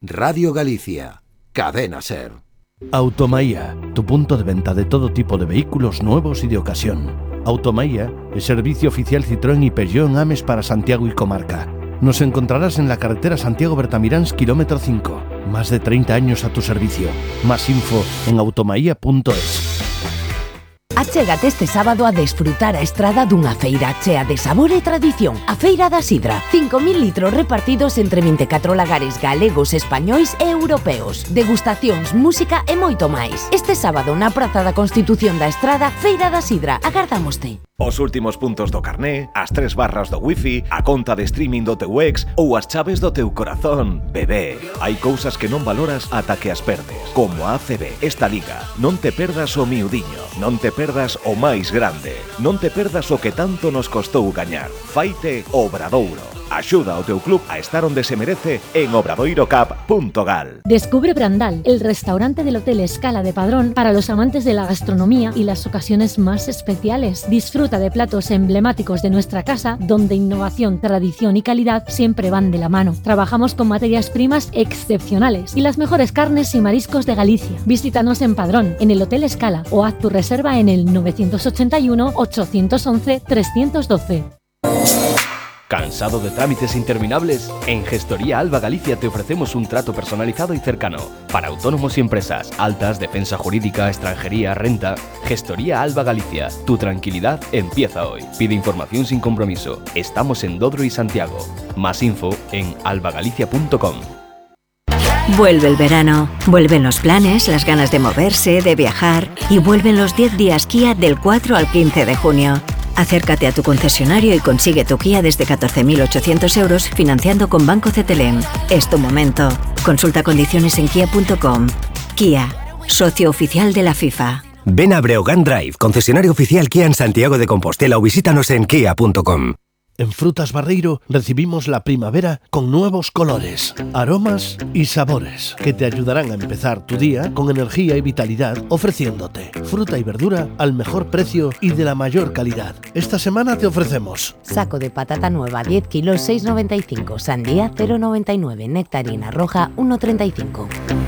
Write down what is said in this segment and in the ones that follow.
Radio Galicia, Cadena Ser. Automaía, tu punto de venta de todo tipo de vehículos nuevos y de ocasión. Automaía es servicio oficial Citroën y Peugeot en Ames para Santiago y comarca. Nos encontrarás en la carretera Santiago-Bertamiráns, kilómetro 5. Más de 30 años a tu servicio. Más info en automaía.es. Achégate este sábado a desfrutar a Estrada dunha feira chea de sabor e tradición. A Feira da Sidra. 5.000 litros repartidos entre 24 lagares galegos, españois e europeos. Degustacións, música e moito máis. Este sábado na Praza da Constitución da Estrada, Feira da Sidra. Agardámoste. Os últimos puntos do carné, as 3 barras do wifi, a conta de streaming do teu ex ou as chaves do teu corazón. Bebé, hai cousas que non valoras ata que as perdes. Como a ACB, esta liga. Non te perdas o miudiño, non te perdas o máis grande, non te perdas o que tanto nos costou gañar. Faite Obradoiro. Axuda ao teu club a estar onde se merece en obradoirocap.gal. Descubre Brandal, el restaurante del Hotel Escala de Padrón para los amantes de la gastronomía y las ocasiones más especiales. Disfruta de platos emblemáticos de nuestra casa, donde innovación, tradición y calidad siempre van de la mano. Trabajamos con materias primas excepcionales y las mejores carnes y mariscos de Galicia. Visítanos en Padrón, en el Hotel Escala, o haz tu reserva en el 981 811 312. ¿Cansado de trámites interminables? En Gestoría Alba Galicia te ofrecemos un trato personalizado y cercano para autónomos y empresas, altas, defensa jurídica, extranjería, renta. Gestoría Alba Galicia, tu tranquilidad empieza hoy. Pide información sin compromiso. Estamos en Dodro y Santiago. Más info en albagalicia.com. Vuelve el verano, vuelven los planes, las ganas de moverse, de viajar y vuelven los 10 días Kia del 4 al 15 de junio. Acércate a tu concesionario y consigue tu Kia desde 14.800 euros financiando con Banco CTLM. Es tu momento. Consulta condiciones en kia.com. Kia, socio oficial de la FIFA. Ven a Breogán Drive, concesionario oficial Kia en Santiago de Compostela, o visítanos en kia.com. En Frutas Barreiro recibimos la primavera con nuevos colores, aromas y sabores que te ayudarán a empezar tu día con energía y vitalidad, ofreciéndote fruta y verdura al mejor precio y de la mayor calidad. Esta semana te ofrecemos saco de patata nueva 10 kilos 6,95, sandía 0,99, nectarina roja 1,35.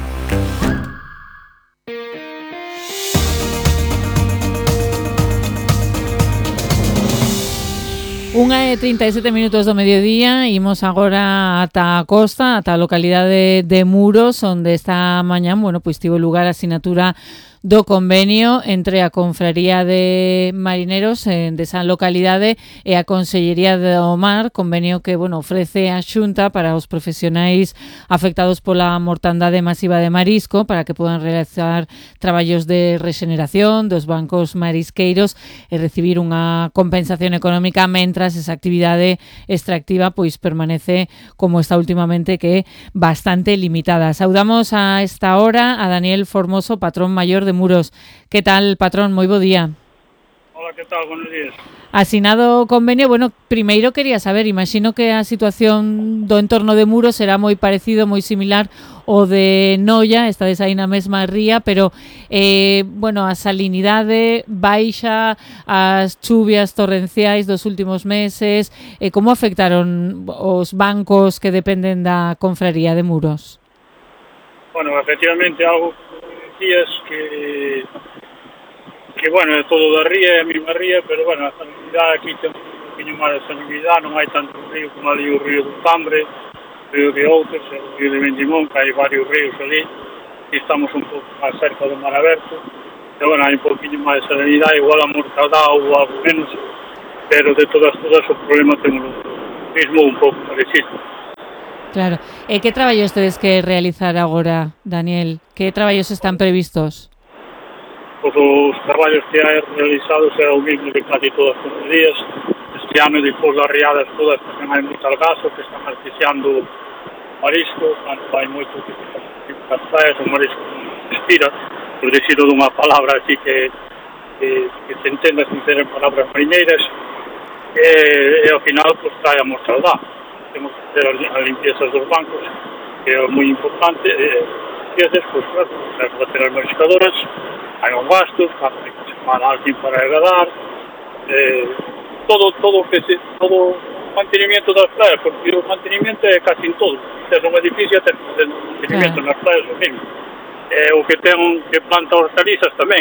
1:37 do mediodía, imos agora ata a costa, ata a localidade de Muros, onde esta mañá, pois tivo lugar a sinatura do convenio entre a Confraría de Marineros desa localidade e a Consellería do Mar, convenio que, ofrece a Xunta para os profesionais afectados pola mortandade masiva de marisco, para que podan realizar traballos de rexeneración dos bancos marisqueiros e recibir unha compensación económica mentras esa actividade extractiva pois permanece como está últimamente, que é bastante limitada. Saudamos a esta hora a Daniel Formoso, patrón maior de Muros. Que tal, patrón? Moi bo día. Hola, que tal? Buenos días. Asinado o convenio, primeiro quería saber, imagino que a situación do entorno de Muros será moi parecido, moi similar ao de Noia, estades aí na mesma ría, pero, a salinidade baixa, as chuvias torrenciais dos últimos meses, como afectaron os bancos que dependen da Confraría de Muros? Efectivamente, algo decías que é todo da ría, é a mesma ría, pero a salinidade aquí ten un poquinho máis de salinidade, non hai tanto río como ali o río do Tambre, o río de Outros, o río de Vendimón, que hai varios ríos ali, e estamos un pouco máis cerca do mar aberto, e hai un poquinho máis de salinidade, igual a mortandade ou algo menos, pero de todas o problema temos mismo un pouco parecido. Claro. E que traballos tedes que realizar agora, Daniel? Que traballos están previstos? Pois os traballos que hai realizados é o mismo de casi todas as días. Este ano, depois das riadas todas, porque hai moito algazo, que están asfixiando marisco, cando hai moito que as praias, o marisco respira, por decirlo dunha palabra así que se entenda sin ser en palabras marineiras, e ao final pois trae a mortandade. Temos que hacer as limpiezas dos bancos, que é moi importante, e despois, hai que bater as mariscadoras, hai un gasto, hai que chamar a alguén para agradar, todo mantenimiento das praias, porque o mantenimiento é casi en todo. Se é un edificio, ten mantenimiento nas praias, o mismo. O que ten que planta hortalizas tamén.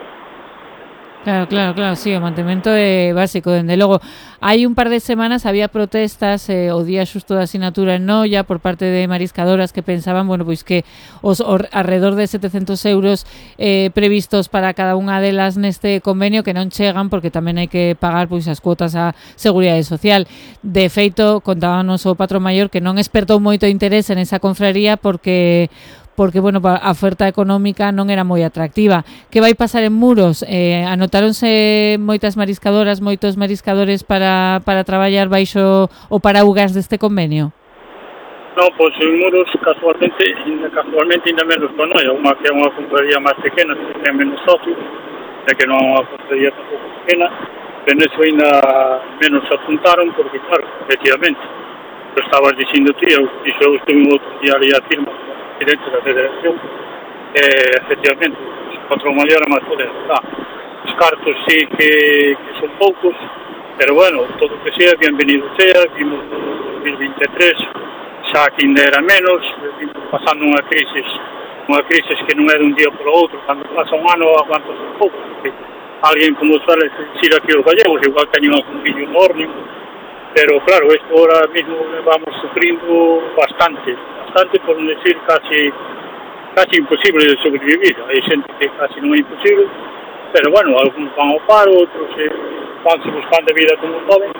Claro, sí, o mantemento é básico, dende logo. Hai un par de semanas había protestas o día xusto da asinatura en Noia por parte de mariscadoras que pensaban, bueno, pois que os alrededor de 700 euros previstos para cada unha delas neste convenio que non chegan porque tamén hai que pagar pois as cuotas á Seguridade Social. De feito, contábanos o patrón maior que non espertou moito interese nesa confraría porque bueno, a oferta económica non era moi atractiva. Que vai pasar en Muros? Anotáronse moitas mariscadoras, moitos mariscadores para traballar baixo o paraugas deste convenio? Non, pois en Muros casualmente ainda menos con Noia, unha que é unha confraría máis pequena, que ten menos socios, e que non é unha confraría tampouco pequena, pero neso ainda menos se apuntaron, porque claro, efectivamente, eu estabas dicindo ti, eu estuve outro día ali a firma, presidente da Federación, efectivamente, o patrón maior é máis poder. Os cartos sí que son poucos, pero bueno, todo o que sea, bienvenido sea, vimos no 2023, xa que ainda era menos, vimos pasando unha crisis que non é dun día para o outro, cando pasa un ano aguantas un pouco, porque alguén como suele decir aquí os gallegos, igual teñen un fillo enorme, pero claro, isto ahora mismo vamos sufrindo bastante por non decir casi imposible de sobrevivir. Hai xente que casi non é imposible, pero bueno, algúns van ao paro, outros vanse buscando a vida como poden.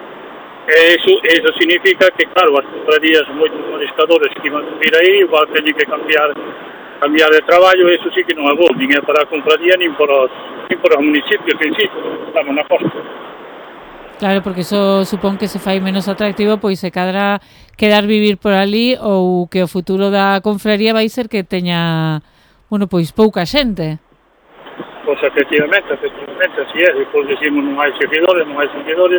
Eso significa que, claro, as confrarías, moitos mariscadores que iban a vir aí, igual teñen que cambiar de traballo, eso sí que non é bo, nin é para a confraría, nin para os municipios en sí, estamos na costa. Claro, porque iso supón que se fai menos atractivo, pois se cadra quedar vivir por ali ou que o futuro da confraría vai ser que teña, bueno, pois pouca xente. Pois efectivamente, así é. Depois decimos non hai seguidores, non hai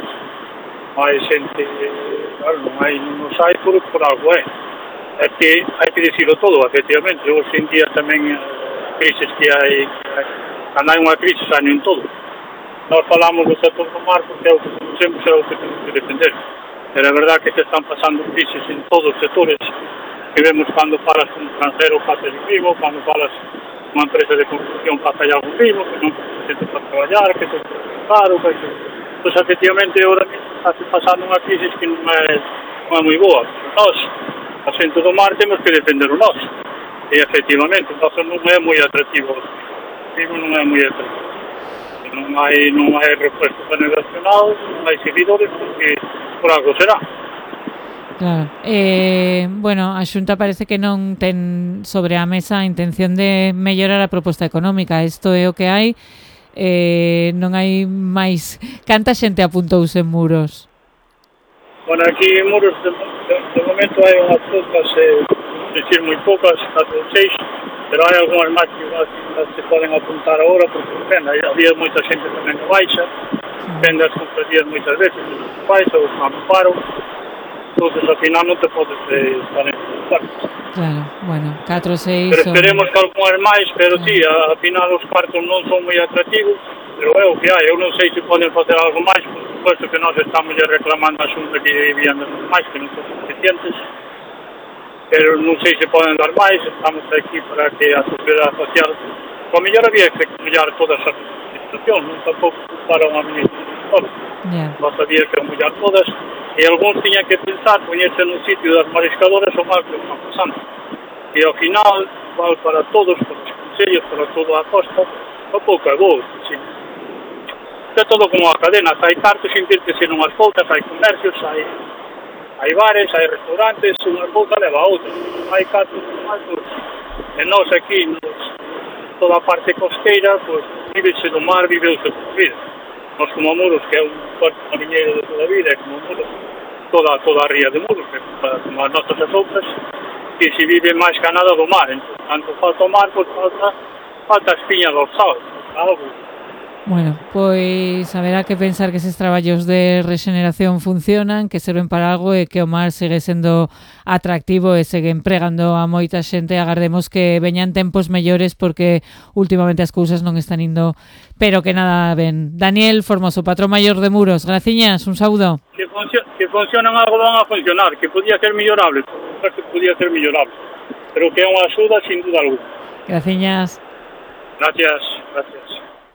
xente, claro, non nos hai por algo é. É que hai que dicirlo todo, efectivamente. Hoxe en día tamén crisis que hai, cando hai unha crisis hai en todo. Nós falamos do sector do mar porque é o que conocemos, é o que temos que defender. Pero é verdade que se están pasando crisis en todos os sectores, que vemos cando falas con un extranjero pasa o mismo, cando falas con unha empresa de construcción pasa algo mismo, que non tem xente para traballar, que todo é caro, que... Pois efectivamente agora está pasando unha crisis que non é moi boa. Nós, a xente do mar, temos que defender o noso. E efectivamente, o noso non é moi atractivo. Non é moi atractivo. Non hai repuesto nacional, non hai seguidores, porque por algo será. Claro. Bueno, a Xunta parece que non ten sobre a mesa a intención de mellorar a proposta económica. Isto é o que hai. Non hai máis. Canta xente apuntouse en Muros? Bueno, aquí en Muros de momento hai unhas poucas, decir moi poucas, 4 ou 6, pero hai algunhas máis que se poden apuntar agora, porque depende, había moita xente tamén no Baixa, depende das confrarías moitas veces, no Baixa, ou no paro, entonces ao final non te podes estar en apuntar. Claro, bueno, 4 ou 6... Pero esperemos que algunhas máis, pero sí, ao final os partos non son moi atractivos, pero é o que hai, eu non sei se poden facer algo máis, por suposto que nós estamos reclamando a Xunta que debían dar máis, que non son suficientes, pero non sei se poden dar máis, estamos aquí para que a sociedade social, o mellor había que mollar todas as administracións, non tampouco para unha administración, nós había que mollar todas, e algúns tiñan que pensar, poñerse nun sitio das mariscadoras o mal que están pasando, e ao final, igual para todos, para os concellos, para toda a costa, o pouco é bo, é todo como a cadena, hai cartos invírtese nunhas poutas, hai comercios, hai bares, hai restaurantes, unha cousa leva a outra, hai cartos máis, e nós aquí, toda a parte costeira, pues, vívese do mar, viveuse por vida. Nós como Muros, que é un puerto mariñeiro de toda a vida, e como Muros, toda a ría de Muros, que como as notas as outras, que se vive máis que nada do mar, entón, tanto falta o mar, pues falta a espiña dorsal, algo. Bueno, pois haberá que pensar que eses traballos de rexeneración funcionan, que serven para algo e que o mar segue sendo atractivo e segue empregando a moita xente. Agardemos que veñan tempos mellores porque últimamente as cousas non están indo, pero que nada ben. Daniel Formoso, patrón maior de Muros, graciñas, un saúdo. Que funcionan algo van a funcionar, que podía ser mellorable, pero que é unha axuda sin duda alguna. Graciñas. Gracias.